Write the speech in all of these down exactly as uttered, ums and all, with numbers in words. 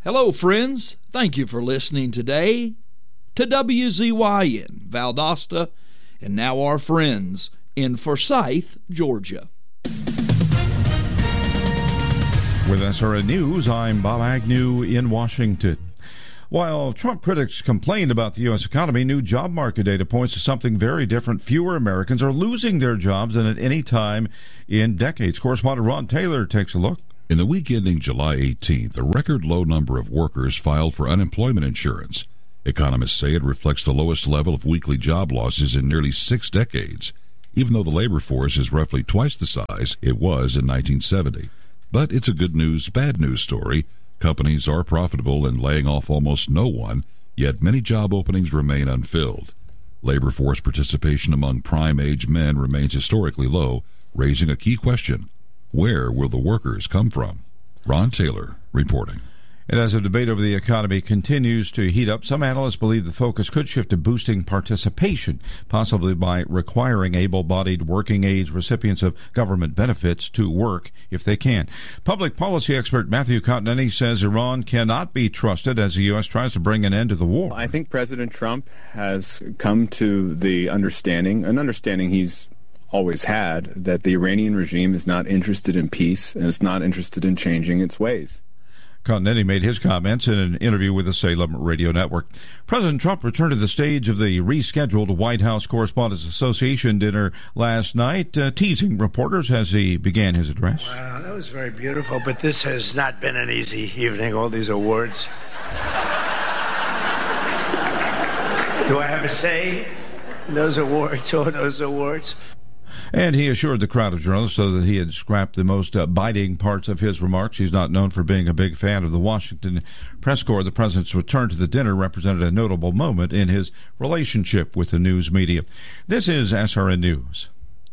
Hello, friends. Thank you for listening today to W Z Y N, Valdosta, and now our friends in Forsyth, Georgia. With S R N News, I'm Bob Agnew in Washington. While Trump critics complained about the U S economy, new job market data points to something very different. Fewer Americans are losing their jobs than at any time in decades. Correspondent Ron Taylor takes a look. In the week ending July eighteenth, a record low number of workers filed for unemployment insurance. Economists say it reflects the lowest level of weekly job losses in nearly six decades, even though the labor force is roughly twice the size it was in nineteen seventy. But it's a good news, bad news story. Companies are profitable and laying off almost no one, yet many job openings remain unfilled. Labor force participation among prime-age men remains historically low, raising a key question. Where will the workers come from? Ron Taylor reporting. And as the debate over the economy continues to heat up, some analysts believe the focus could shift to boosting participation, possibly by requiring able-bodied working-age recipients of government benefits to work if they can. Public policy expert Matthew Continetti says Iran cannot be trusted as the U S tries to bring an end to the war. I think President Trump has come to the understanding, an understanding he's always had, that the Iranian regime is not interested in peace and is not interested in changing its ways. Continetti made his comments in an interview with the Salem Radio Network. President Trump returned to the stage of the rescheduled White House Correspondents Association dinner last night, uh, teasing reporters as he began his address. Wow, that was very beautiful, but this has not been an easy evening, all these awards. Do I have a say in those awards, all those awards? And he assured the crowd of journalists so that he had scrapped the most uh, biting parts of his remarks. He's not known for being a big fan of the Washington press corps. The president's return to the dinner represented a notable moment in his relationship with the news media. This is S R N News.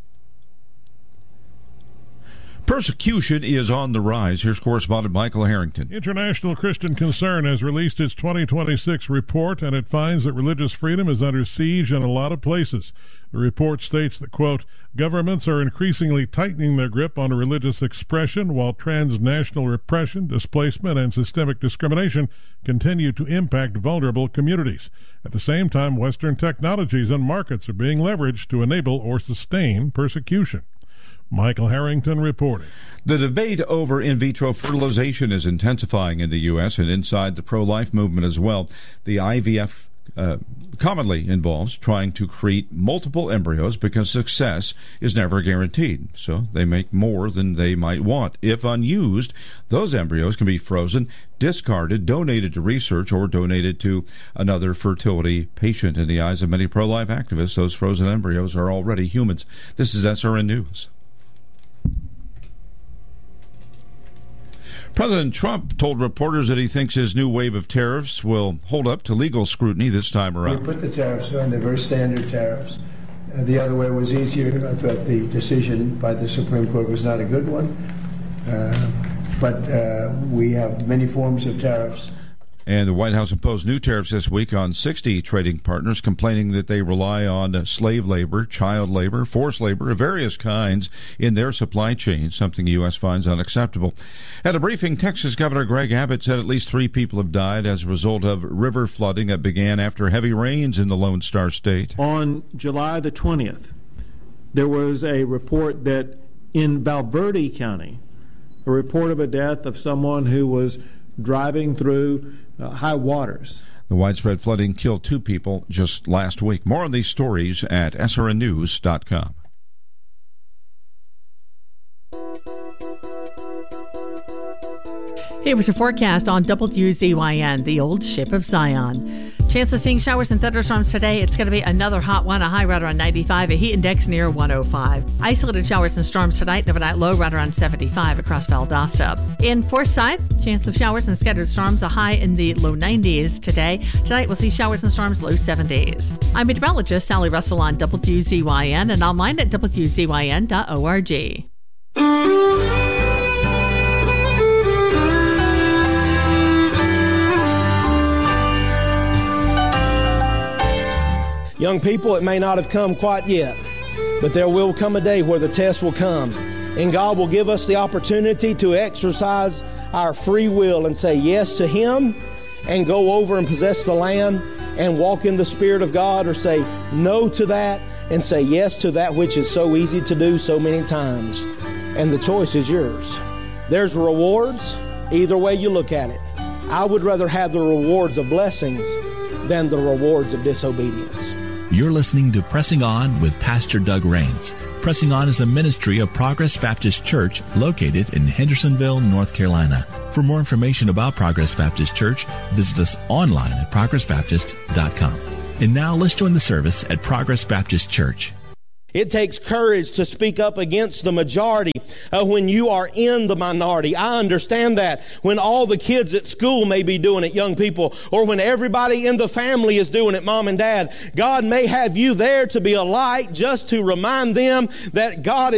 Persecution is on the rise. Here's correspondent Michael Harrington. International Christian Concern has released its twenty twenty-six report, and it finds that religious freedom is under siege in a lot of places. The report states that, quote, governments are increasingly tightening their grip on religious expression while transnational repression, displacement, and systemic discrimination continue to impact vulnerable communities. At the same time, Western technologies and markets are being leveraged to enable or sustain persecution. Michael Harrington reporting. The debate over in vitro fertilization is intensifying in the U S and inside the pro-life movement as well. The I V F uh, commonly involves trying to create multiple embryos because success is never guaranteed. So they make more than they might want. If unused, those embryos can be frozen, discarded, donated to research, or donated to another fertility patient. In the eyes of many pro-life activists, those frozen embryos are already humans. This is S R N News. President Trump told reporters that he thinks his new wave of tariffs will hold up to legal scrutiny this time around. We put the tariffs on, they're very standard tariffs. Uh, the other way was easier. I thought the decision by the Supreme Court was not a good one. Uh, but uh, we have many forms of tariffs. And the White House imposed new tariffs this week on sixty trading partners, complaining that they rely on slave labor, child labor, forced labor of various kinds in their supply chain, something the U S finds unacceptable. At a briefing, Texas Governor Greg Abbott said at least three people have died as a result of river flooding that began after heavy rains in the Lone Star State. On July the twentieth, there was a report that in Valverde County, a report of a death of someone who was driving through uh, high waters. The widespread flooding killed two people just last week. More on these stories at S R N news dot com. Here with your forecast on W Z Y N, the old ship of Zion. Chance of seeing showers and thunderstorms today. It's going to be another hot one, a high right around ninety-five, a heat index near one oh five. Isolated showers and storms tonight, an overnight low right around seventy-five across Valdosta. In Forsyth, chance of showers and scattered storms, a high in the low nineties today. Tonight we'll see showers and storms, low seventies. I'm meteorologist Sally Russell on W Z Y N and online at W Z Y N dot org. Young people, it may not have come quite yet, but there will come a day where the test will come, and God will give us the opportunity to exercise our free will and say yes to Him and go over and possess the land and walk in the Spirit of God, or say no to that and say yes to that which is so easy to do so many times. And the choice is yours. There's rewards either way you look at it. I would rather have the rewards of blessings than the rewards of disobedience. You're listening to Pressing On with Pastor Doug Rains. Pressing On is a ministry of Progress Baptist Church located in Hendersonville, North Carolina. For more information about Progress Baptist Church, visit us online at progress baptist dot com. And now let's join the service at Progress Baptist Church. It takes courage to speak up against the majority uh, when you are in the minority. I understand that. When all the kids at school may be doing it, young people, or when everybody in the family is doing it, mom and dad, God may have you there to be a light just to remind them that God is